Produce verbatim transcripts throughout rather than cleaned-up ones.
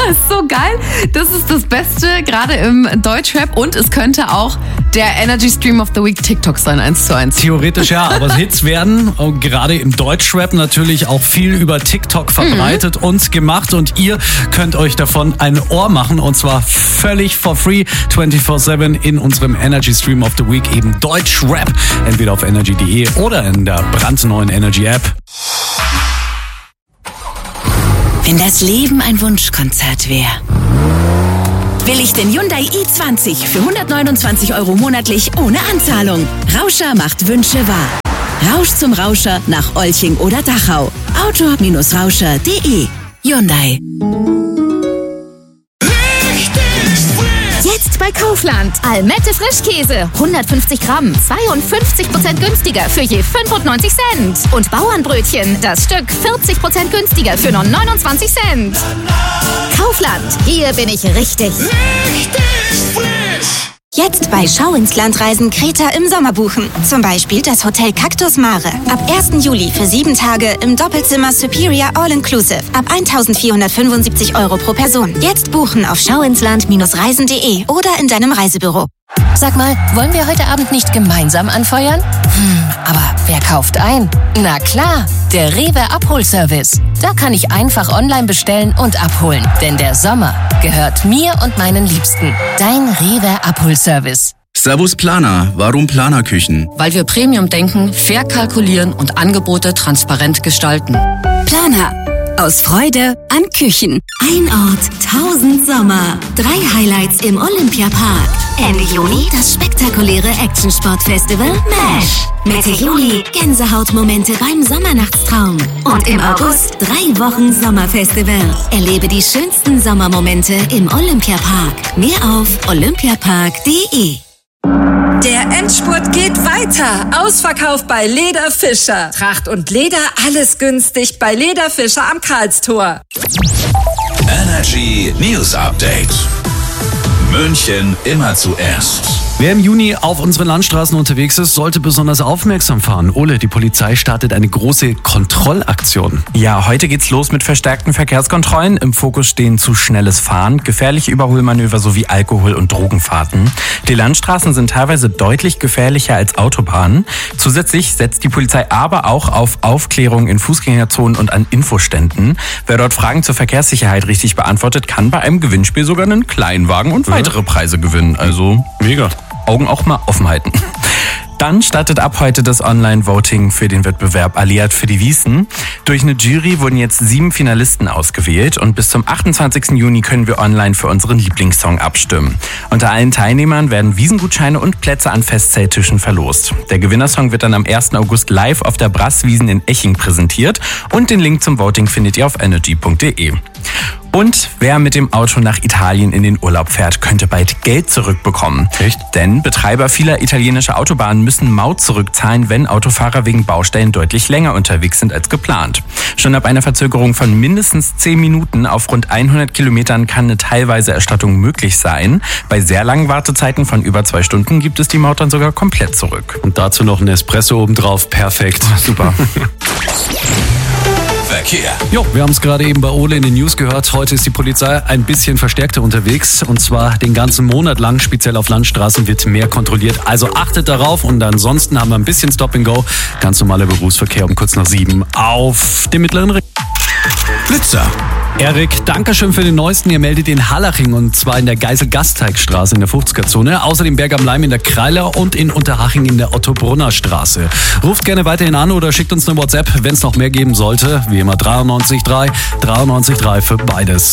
ist so geil. Das ist das Beste, gerade im Deutschrap. Und es könnte auch der Energy Stream of the Week TikTok sein, eins zu eins. Theoretisch ja, aber Hits werden gerade im Deutschrap natürlich auch viel über TikTok verbreitet mhm. und gemacht. Und ihr könnt euch davon ein Ohr machen, und zwar völlig for free, vierundzwanzig sieben in unserem Energy Stream of the Week, eben Deutschrap, entweder auf energy punkt de oder in der brandneuen Energy App. Wenn das Leben ein Wunschkonzert wäre, will ich den Hyundai i zwanzig für hundertneunundzwanzig Euro monatlich ohne Anzahlung. Rauscher macht Wünsche wahr. Rausch zum Rauscher nach Olching oder Dachau. auto Rauscher punkt de. Hyundai. Jetzt bei Kaufland. Almette Frischkäse. hundertfünfzig Gramm. zweiundfünfzig Prozent günstiger für je fünfundneunzig Cent. Und Bauernbrötchen. Das Stück vierzig Prozent günstiger für nur neunundzwanzig Cent. Kaufland. Hier bin ich richtig. Richtig frisch. Jetzt bei Schau ins Land Reisen Kreta im Sommer buchen. Zum Beispiel das Hotel Cactus Mare. Ab ersten Juli für sieben Tage im Doppelzimmer Superior All-Inclusive. Ab eintausendvierhundertfünfundsiebzig Euro pro Person. Jetzt buchen auf schauinsland Bindestrich reisen punkt de oder in deinem Reisebüro. Sag mal, wollen wir heute Abend nicht gemeinsam anfeuern? Hm, aber wer kauft ein? Na klar, der Rewe Abholservice. Da kann ich einfach online bestellen und abholen. Denn der Sommer gehört mir und meinen Liebsten. Dein Rewe Abholservice. Servus Planer. Warum Planerküchen? Weil wir Premium denken, fair kalkulieren und Angebote transparent gestalten. Planer. Aus Freude an Küchen. Ein Ort, tausend Sommer. Drei Highlights im Olympiapark. Ende Juni das spektakuläre Action-Sport-Festival MASH. Mitte Juli Gänsehautmomente beim Sommernachtstraum. Und im August drei Wochen Sommerfestival. Erlebe die schönsten Sommermomente im Olympiapark. Mehr auf olympiapark punkt de. Der Endspurt geht weiter. Ausverkauf bei Leder Fischer. Tracht und Leder, alles günstig bei Leder Fischer am Karlstor. Energy News Update. München immer zuerst. Wer im Juni auf unseren Landstraßen unterwegs ist, sollte besonders aufmerksam fahren. Ole, die Polizei startet eine große Kontrollaktion. Ja, heute geht's los mit verstärkten Verkehrskontrollen. Im Fokus stehen zu schnelles Fahren, gefährliche Überholmanöver sowie Alkohol- und Drogenfahrten. Die Landstraßen sind teilweise deutlich gefährlicher als Autobahnen. Zusätzlich setzt die Polizei aber auch auf Aufklärung in Fußgängerzonen und an Infoständen. Wer dort Fragen zur Verkehrssicherheit richtig beantwortet, kann bei einem Gewinnspiel sogar einen Kleinwagen und weitere Preise gewinnen. Also mega. Augen auch mal offen halten. Dann startet ab heute das Online-Voting für den Wettbewerb Alliat für die Wiesn. Durch eine Jury wurden jetzt sieben Finalisten ausgewählt und bis zum achtundzwanzigsten Juni können wir online für unseren Lieblingssong abstimmen. Unter allen Teilnehmern werden Wiesengutscheine und Plätze an Festzelttischen verlost. Der Gewinnersong wird dann am ersten August live auf der Brasswiesn in Eching präsentiert und den Link zum Voting findet ihr auf energy punkt de. Und wer mit dem Auto nach Italien in den Urlaub fährt, könnte bald Geld zurückbekommen. Echt? Denn Betreiber vieler italienischer Autobahnen müssen Maut zurückzahlen, wenn Autofahrer wegen Baustellen deutlich länger unterwegs sind als geplant. Schon ab einer Verzögerung von mindestens zehn Minuten auf rund hundert Kilometern kann eine teilweise Erstattung möglich sein. Bei sehr langen Wartezeiten von über zwei Stunden gibt es die Maut dann sogar komplett zurück. Und dazu noch ein Espresso obendrauf. Perfekt. Super. Verkehr. Jo, wir haben es gerade eben bei Ole in den News gehört. Heute ist die Polizei ein bisschen verstärkter unterwegs. Und zwar den ganzen Monat lang, speziell auf Landstraßen, wird mehr kontrolliert. Also achtet darauf. Und ansonsten haben wir ein bisschen Stop and Go. Ganz normaler Berufsverkehr um kurz nach sieben auf dem mittleren Ring. Blitzer. Erik, Dankeschön für den neuesten. Ihr meldet in Hallaching und zwar in der Geisel-Gasteigstraße in der fünfziger-Zone. Außerdem Berg am Leim in der Kreiler und in Unterhaching in der Otto-Brunner-Straße. Ruft gerne weiterhin an oder schickt uns eine WhatsApp, wenn es noch mehr geben sollte. Wie immer dreiundneunzig drei, dreiundneunzig drei für beides.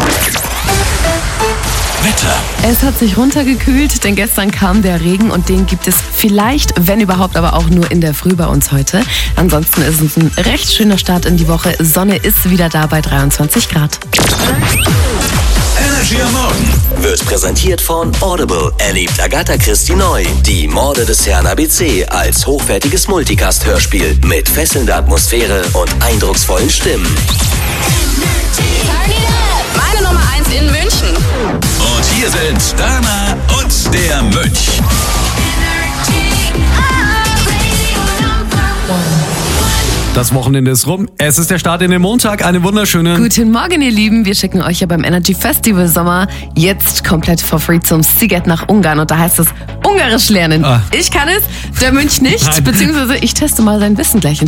Wetter. Es hat sich runtergekühlt, denn gestern kam der Regen und den gibt es vielleicht, wenn überhaupt, aber auch nur in der Früh bei uns heute. Ansonsten ist es ein recht schöner Start in die Woche. Sonne ist wieder da bei dreiundzwanzig Grad. Energy am Morgen wird präsentiert von Audible. Erlebt Agatha Christie neu. Die Morde des Herrn A B C als hochwertiges Multicast-Hörspiel mit fesselnder Atmosphäre und eindrucksvollen Stimmen. Meine Nummer eins in München. Und hier sind Dana und der Mönch. Energy. Das Wochenende ist rum. Es ist der Start in den Montag. Einen wunderschönen... Guten Morgen, ihr Lieben. Wir schicken euch ja beim Energy Festival Sommer jetzt komplett for free zum Sziget nach Ungarn. Und da heißt es Ungarisch lernen. Ah. Ich kann es, der Mönch nicht. Nein. Beziehungsweise ich teste mal sein Wissen gleich in